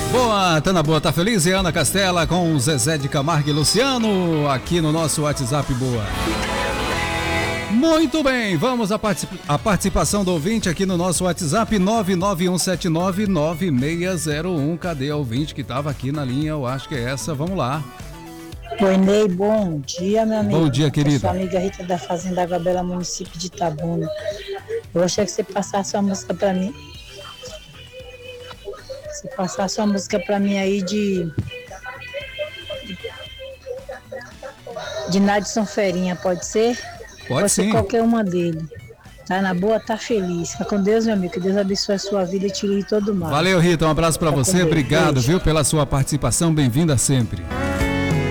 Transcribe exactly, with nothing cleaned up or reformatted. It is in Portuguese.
Boa, tá na boa, tá feliz? E Ana Castela com Zezé de Camargo e Luciano aqui no nosso WhatsApp. Boa. Muito bem, vamos à particip... a participação do ouvinte aqui no nosso WhatsApp nove nove um sete nove nove seis zero um. Cadê a ouvinte que estava aqui na linha? Eu acho que é essa, vamos lá. Oi, Ney, bom dia, meu amigo. Bom dia, querida. Eu sou a amiga Rita da Fazenda Água Bela, município de Itabuna. Eu gostaria que você passasse uma música pra mim. Você passasse uma música pra mim aí de... De Nadson Ferinha, pode ser? Pode, pode sim. ser qualquer uma dele. Tá na boa, tá feliz. Fica com Deus, meu amigo. Que Deus abençoe a sua vida e te livre todo mal. Valeu, Rita. Um abraço pra Fica você. Obrigado, Beijo. viu, pela sua participação. Bem-vinda sempre.